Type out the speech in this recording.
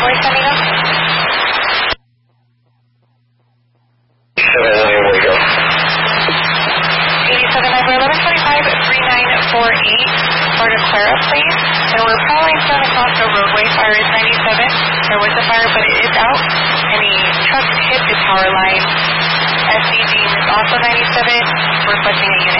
Roadway coming up? 7, here we go. 87 number 1125-3948 for Clara, please. And we're following San Costco Roadway. Fire is 97. There was a fire, but it is out. And the truck hit the power line. SC Beam is also 97. Requesting a unit.